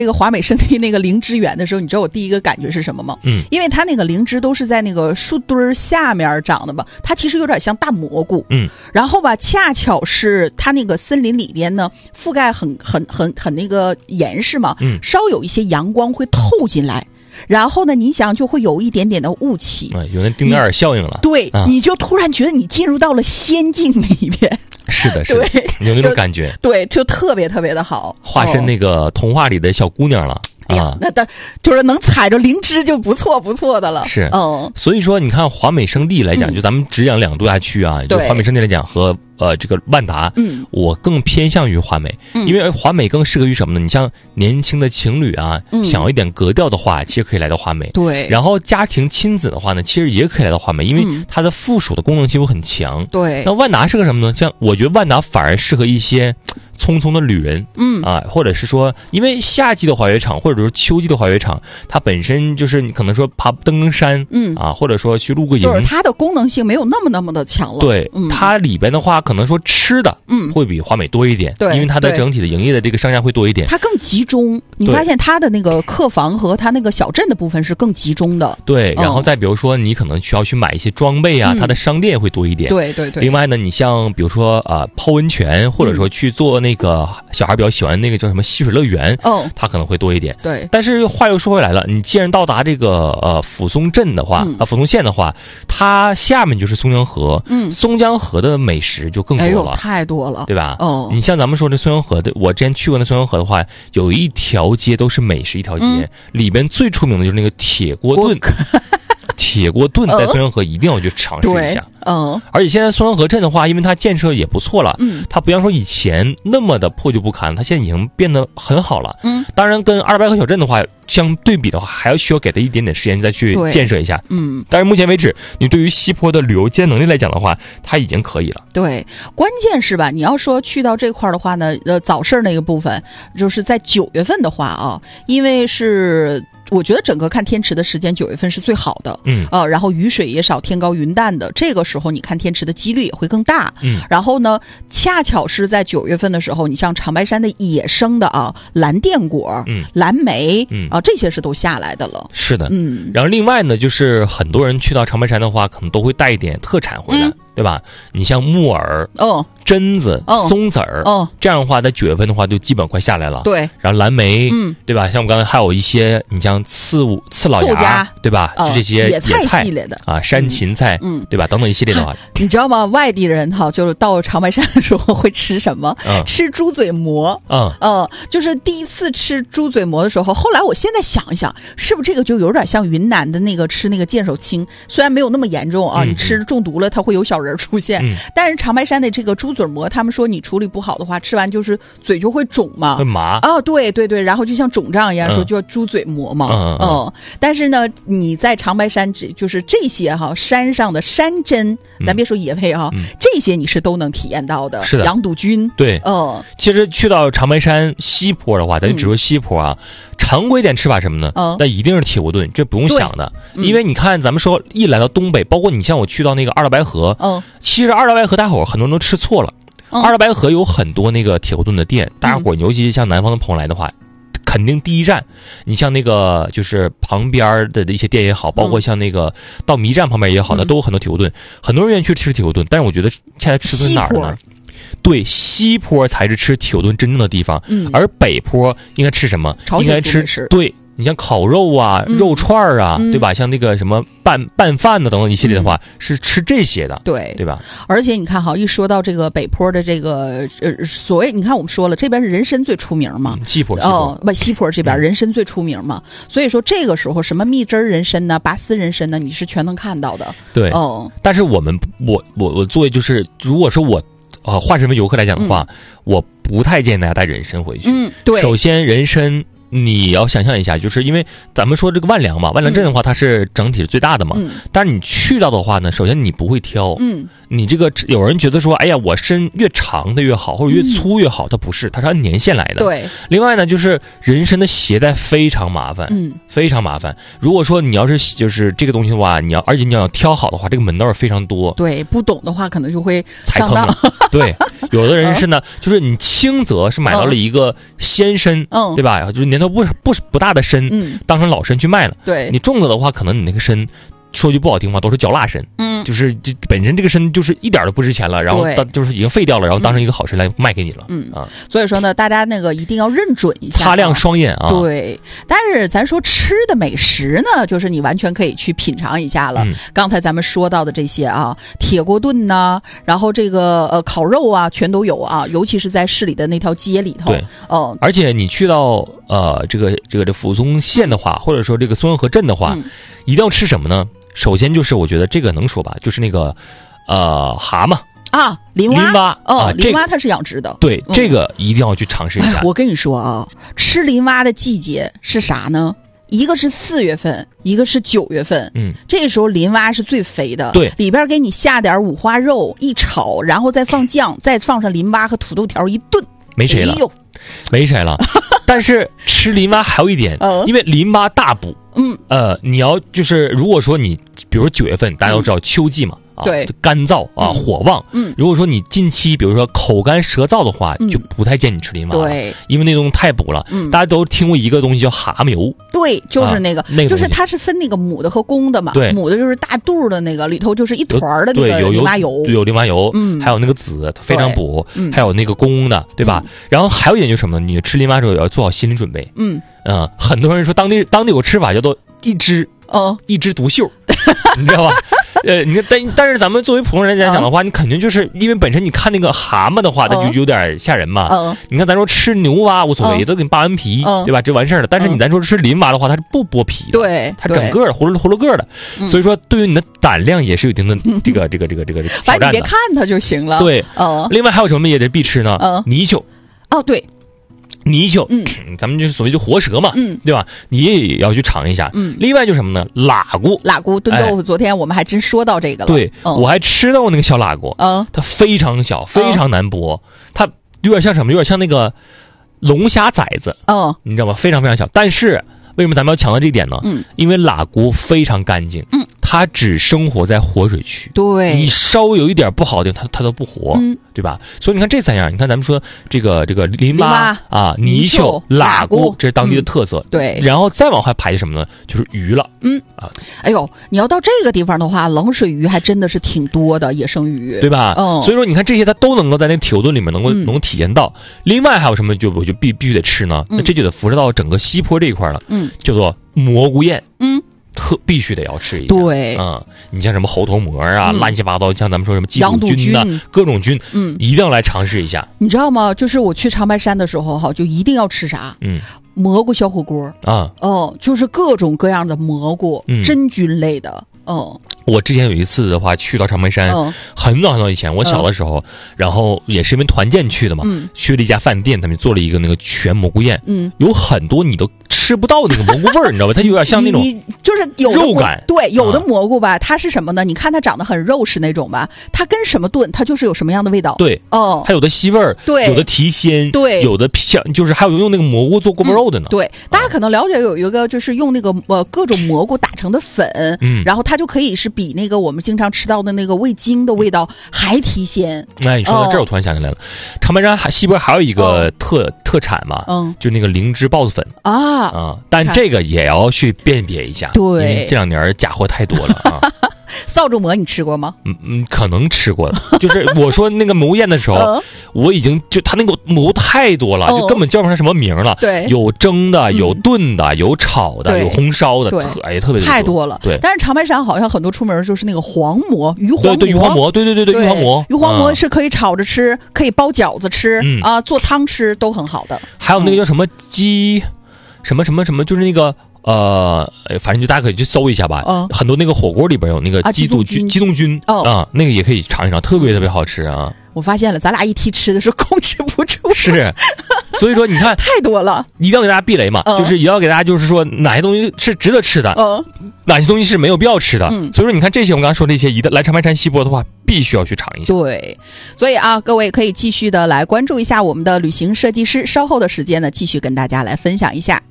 这个华美圣地那个灵芝园的时候，你知道我第一个感觉是什么吗？因为它那个灵芝都是在那个树墩下面长的嘛，它其实有点像大蘑菇。然后吧，恰巧是它那个森林里边呢，覆盖很那个严实嘛，稍有一些阳光会透进来。然后呢，你想就会有一点点的雾气， 有那丁德尔效应了。 对，你就突然觉得你进入到了仙境里边。 是的，是的，有那种感觉。 对，就特别特别的好， 化身那个童话里的小姑娘了。 那就是能踩着灵芝就不错的了。 是，所以说你看华美圣地来讲，就咱们只讲2度假区啊，就华美圣地来讲和这个万达，我更偏向于华美，因为华美更适合于什么呢？你像年轻的情侣啊，想要一点格调的话，其实可以来到华美。对，然后家庭亲子的话呢，其实也可以来到华美，因为它的附属的功能性很强。对，那万达是个什么呢？像我觉得万达反而适合一些匆匆的旅人，或者是说，因为夏季的滑雪场或者说秋季的滑雪场，它本身就是你可能说登山，或者说去露个营， 就是它的功能性没有那么的强了。 对，它里边的话可能说吃的，会比华美多一点，因为它的整体的营业的这个商家会多一点， 它更集中。你发现它的那个客房和它那个小镇的部分是更集中的。对， 然后再比如说你可能需要去买一些装备啊，它的商店会多一点。对。另外呢，你像比如说泡温泉，或者说去做那个小孩比较喜欢那个叫什么戏水乐园，它可能会多一点。对，但是话又说回来了，你既然到达这个抚松镇的话，抚松县的话，它下面就是松江河，松江河的美食就更多了， 太多了， 对吧？你像咱们说这松江河的，我之前去过那松江河的话，有一条街都是美食一条街，里边最出名的就是那个铁锅炖。铁锅炖在松江河一定要去尝试一下。而且现在松江河镇的话，因为它建设也不错了，它不像说以前那么的破旧不堪，它现在已经变得很好了。当然跟阿尔拜河小镇的话相对比的话，还要需要给它一点点时间再去建设一下。但是目前为止，你对于西坡的旅游接能力来讲的话，它已经可以了。对， 关键是吧，你要说去到这块的话呢，早市那个部分，就是在9月份的话啊，因为是。我觉得整个看天池的时间9月份是最好的，然后雨水也少，天高云淡的，这个时候你看天池的几率也会更大，然后呢，恰巧是在9月份的时候，你像长白山的野生的蓝靛果、蓝莓，这些是都下来的了。是的， 然后另外呢，就是很多人去到长白山的话，可能都会带一点特产回来。对吧？你像木耳、榛子、松子儿，这样的话，在9月份的话就基本快下来了。对，然后蓝莓，对吧？像我们刚才还有一些，你像刺老芽，对吧？就这些野菜系列的山芹菜，对吧？等等一系列的话， 你知道吗？外地人就是到长白山的时候会吃什么？吃猪嘴馍。就是第一次吃猪嘴馍的时候，后来我现在想一想，是不是这个就有点像云南的那个吃那个剑手青？虽然没有那么严重啊，你吃中毒了，它会有小人出现，但是长白山的这个猪嘴馍，他们说你处理不好的话，吃完就是嘴就会肿嘛， 会麻对，然后就像肿胀一样，说就叫猪嘴馍嘛，但是呢，你在长白山就是这些山上的山珍，咱别说野味这些你是都能体验到的。是的，羊肚菌， 对，其实去到长白山西坡的话，咱就只说西坡啊，常规点吃法什么呢？那一定是铁锅炖，这不用想的，因为你看咱们说一来到东北，包括你像我去到那个二道白河，其实二道白河大伙很多人都吃错了，二道白河有很多那个铁锅炖的店，大伙尤其像南方的朋友来的话，肯定第一站，你像那个就是旁边的一些店也好，包括像那个到醚站旁边也好，那都有很多铁锅炖，很多人愿意去吃铁锅炖，但是我觉得现在吃的哪儿呢？对，西坡才是吃铁锅炖真正的地方，而北坡应该吃什么？应该吃对。你像烤肉啊、肉串啊，对吧？像那个什么拌饭的等等一系列的话，是吃这些的，对吧？ 而且你看一说到这个北坡的这个所谓，你看我们说了，这边是人参最出名嘛， 西坡西坡这边人参最出名嘛，所以说这个时候什么蜜汁人参呢、拔丝人参呢，你是全能看到的。对， 但是我作为就是如果说我化身为游客来讲的话，我不太建议大家带人参回去。对，首先人参。你要想象一下，就是因为咱们说这个万良嘛，万良镇的话，它是整体是最大的嘛。但是你去到的话呢，首先你不会挑，你这个有人觉得说，哎呀，我参越长的越好，或者越粗越好，它不是，它是按年限来的。对。另外呢，就是人参的携带非常麻烦，非常麻烦。如果说你要是就是这个东西的话，而且你要挑好的话，这个门道非常多。对， 不懂的话可能就会上当。 对，有的人是呢，就是你轻则是买到了一个鲜参，对吧？就是年头不大的参，当成老参去卖了。 对， 你种了的话，可能你那个参，说句不好听话，都是嚼蜡参。就是这本身这个参就是一点都不值钱了，然后就是已经废掉了，然后当成一个好参来卖给你了。 所以说呢，大家那个一定要认准一下， 擦亮双眼啊。 对，但是咱说吃的美食呢，就是你完全可以去品尝一下了。刚才咱们说到的这些啊，铁锅炖呐，然后这个烤肉啊，全都有啊，尤其是在市里的那条街里头。 对，而且你去到这个抚松县的话，或者说这个松阳河镇的话，一定要吃什么呢？首先就是我觉得这个能说吧，就是那个蛤蟆啊，林蛙林蛙它是养殖的。 对，这个一定要去尝试一下。 我跟你说啊，吃林蛙的季节是啥呢？一个是4月份，一个是9月份。这时候林蛙是最肥的。 对， 里边给你下点五花肉一炒，然后再放酱，再放上林蛙和土豆条一炖， 没谁了。没谁了。但是吃林蛙还有一点，因为林蛙大补。你要就是如果说你比如说9月份，大家都知道秋季嘛， 对， 干燥啊，火旺。如果说你近期比如说口干舌燥的话，就不太建议你吃林蛙。 对， 因为那东西太补了。大家都听过一个东西叫蛤蟆油。 对，就是那个，就是它是分那个母的和公的嘛。 对， 母的就是大肚的那个，里头就是一团的那个林蛙油。 对，有林蛙油，还有那个籽非常补，还有那个公的，对吧？然后还有一点就是什么呢？你吃林蛙的时候也要做好心理准备。很多人说当地有个吃法叫做一枝独秀，你知道吧？你看，但是咱们作为普通人来讲的话，你肯定就是因为本身你看那个蛤蟆的话，它就有点吓人嘛。你看咱说吃牛蛙无所谓，都给你扒完皮，对吧？这完事儿了。但是咱说吃林蛙的话，它是不剥皮的， 对， 它整个的葫芦个的。所以说，对于你的胆量也是有一定的这个挑战的。 反正你别看它就行了。 对，另外还有什么也得必吃呢？泥鳅。 对。 泥鳅，咱们就是所谓的活蛇嘛，对吧？你也要去尝一下。另外就是什么呢？喇蛄炖豆腐，昨天我们还真说到这个了。 对，我还吃到过那个小喇蛄，它非常小，非常难剥，它有点像什么？有点像那个龙虾崽子，你知道吗？非常非常小。但是为什么咱们要强调这一点呢？因为喇蛄非常干净，它只生活在活水区。 对， 你稍微有一点不好的，它都不活，对吧？所以你看这3样，你看咱们说这个林蛙啊、泥鳅、喇蛄，这是当地的特色。 对， 然后再往下排什么呢？就是鱼了。 哎呦，你要到这个地方的话，冷水鱼还真的是挺多的，野生鱼， 对吧？所以说你看这些它都能够在那个铁锅炖里面能够体现到。另外还有什么我就必须得吃呢？那这就得辐射到整个西坡这一块了。叫做蘑菇宴。必须得要吃一下。 对， 你像什么猴头蘑啊，乱七八糟，像咱们说什么鸡肚菌呐，各种菌，一定要来尝试一下。 你知道吗？就是我去长白山的时候哈，就一定要吃啥？蘑菇小火锅啊，就是各种各样的蘑菇，真菌类的。 我之前有一次的话，去到长白山，很早以前，我小的时候，然后也是因为团建去的嘛，去了一家饭店，他们做了一个那个全蘑菇宴，有很多你都吃不到那个蘑菇味儿，你知道吧？它有点像那种就是有肉感。 对，有的蘑菇吧，它是什么呢？你看它长得很肉食那种吧，它跟什么炖，它就是有什么样的味道。 对，它有的吸味儿，对，有的提鲜， 对， 有的像就是还有用那个蘑菇做锅包肉的呢。 对，大家可能了解有一个就是用那个各种蘑菇打成的粉，然后它就可以是比那个我们经常吃到的那个味精的味道还提鲜。 哎，你说到这儿，我突然想起来了，长白山西边还有一个特产嘛，就那个灵芝孢子粉但这个也要去辨别一下， 对， 因为这2年假货太多了啊。 扫帚蘑你吃过吗？ 可能吃过了。就是我说那个蘑菇宴的时候，我已经就它那个蘑菇太多了，就根本叫不上什么名了。 对， 有蒸的，有炖的，有炒的，有红烧的，特别太多了。对，但是长白山好像很多出门就是那个黄蘑，鱼黄蘑。 对，鱼黄蘑，对，鱼黄蘑。 鱼黄蘑是可以炒着吃，可以包饺子吃做汤吃都很好的。 还有那个叫什么鸡，什么，就是那个。反正就大家可以去搜一下吧。很多那个火锅里边有那个鸡冻菌那个也可以尝一尝，特别好吃啊。 我发现了，咱俩一提吃的时候控制不住。 是，所以说你看太多了， 一定要给大家避雷嘛，就是也要给大家就是说哪些东西是值得吃的，哪些东西是没有必要吃的。所以说你看这些我刚刚说这些，一旦来长白山西坡的话，必须要去尝一下。 对，所以各位可以继续的来关注一下我们的旅行设计师，稍后的时间呢，继续跟大家来分享一下。